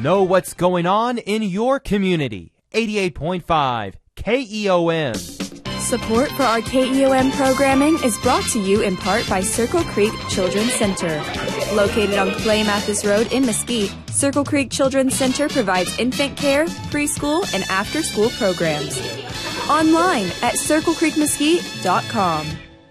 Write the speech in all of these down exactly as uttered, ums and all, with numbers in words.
Know what's going on in your community. eighty-eight point five K E O M. Support for our K E O M programming is brought to you in part by Circle Creek Children's Center. Located on Clay Mathis Road in Mesquite, Circle Creek Children's Center provides infant care, preschool, and after-school programs. Online at circle creek mesquite dot com.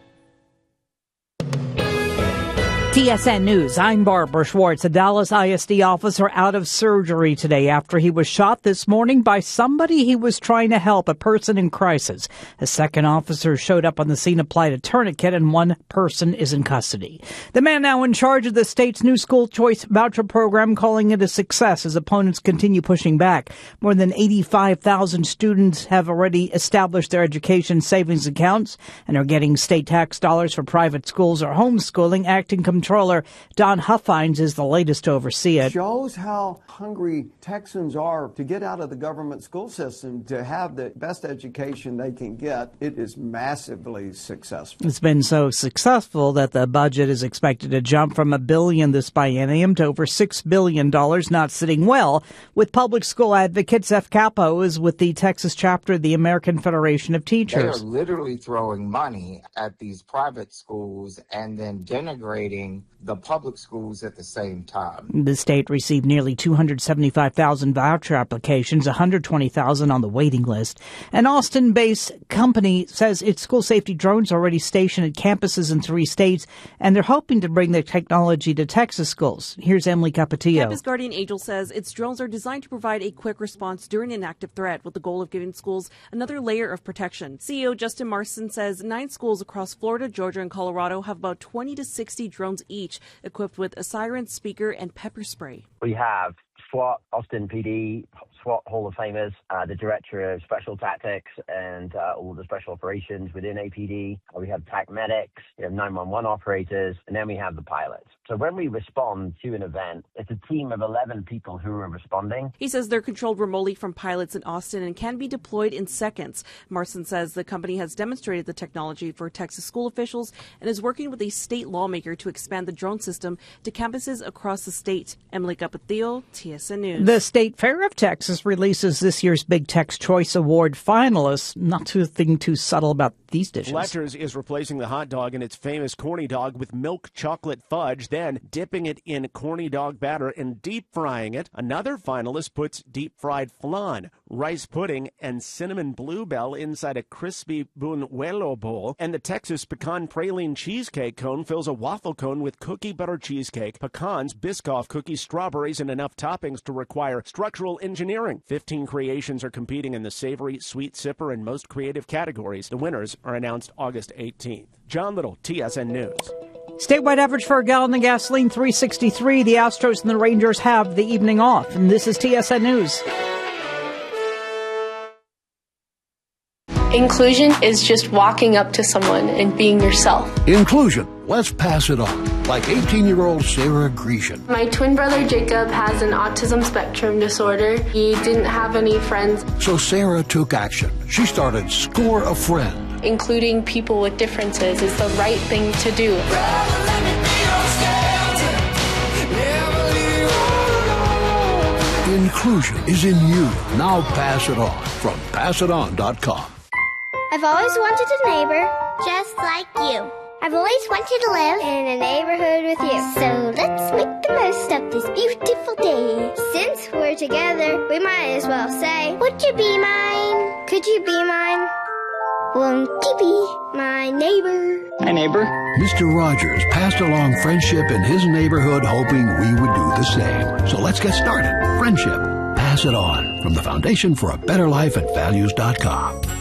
T S N News, I'm Barbara Schwartz. A Dallas I S D officer out of surgery today after he was shot this morning by somebody he was trying to help, a person in crisis. A second officer showed up on the scene, applied a tourniquet, and one person is in custody. The man now in charge of the state's new school choice voucher program, calling it a success as opponents continue pushing back. More than eighty-five thousand students have already established their education savings accounts and are getting state tax dollars for private schools or homeschooling. Acting Controller Don Huffines is the latest to oversee it. Shows how hungry Texans are to get out of the government school system, to have the best education they can get. It is massively successful. It's been so successful that the budget is expected to jump from a billion this biennium to over six billion dollars, not sitting well with public school advocates. F Capo is with the Texas chapter of the American Federation of Teachers. They are literally throwing money at these private schools and then denigrating the public schools at the same time. The state received nearly two hundred seventy-five thousand voucher applications, one hundred twenty thousand on the waiting list. An Austin-based company says its school safety drones are already stationed at campuses in three states, and they're hoping to bring the technology to Texas schools. Here's Emily Capatillo. Campus Guardian Angel says its drones are designed to provide a quick response during an active threat, with the goal of giving schools another layer of protection. C E O Justin Marston says nine schools across Florida, Georgia, and Colorado have about twenty to sixty drones each, equipped with a siren, speaker, and pepper spray. We have SWAT, Austin P D, SWAT Hall of Famers, uh, the Director of Special Tactics and uh, all the special operations within A P D. We have TAC medics, we have nine one one operators, and then we have the pilots. So when we respond to an event, it's a team of eleven people who are responding. He says they're controlled remotely from pilots in Austin and can be deployed in seconds. Marston says the company has demonstrated the technology for Texas school officials and is working with a state lawmaker to expand the drone system to campuses across the state. Emily Capatillo, T S N News. The State Fair of Texas releases this year's Big Tex Choice Award finalists. Not too thing too subtle about these dishes. Fletcher's is replacing the hot dog in its famous corny dog with milk chocolate fudge, then dipping it in corny dog batter and deep frying it. Another finalist puts deep fried flan, rice pudding, and cinnamon bluebell inside a crispy buñuelo bowl. And the Texas pecan praline cheesecake cone fills a waffle cone with cookie butter cheesecake, pecans, Biscoff cookies, strawberries, and enough toppings to require structural engineering. Fifteen creations are competing in the savory, sweet sipper, and most creative categories. The winners are announced August eighteenth. John Little, T S N News. Statewide average for a gallon of gasoline, three sixty-three. The Astros and the Rangers have the evening off. And this is T S N News. Inclusion is just walking up to someone and being yourself. Inclusion. Let's pass it on. Like eighteen-year-old Sarah Grecian. My twin brother Jacob has an autism spectrum disorder. He didn't have any friends. So Sarah took action. She started Score a Friend. Including people with differences is the right thing to do. Inclusion is in you. Now pass it on from pass it on dot com. I've always wanted a neighbor just like you. I've always wanted to live in a neighborhood with you. So let's make the most of this beautiful day. Since we're together, we might as well say, would you be mine? Could you be mine? Won't you be my neighbor? Hi, neighbor. Mister Rogers passed along friendship in his neighborhood, hoping we would do the same. So let's get started. Friendship. Pass it on from the Foundation for a Better Life at values dot com.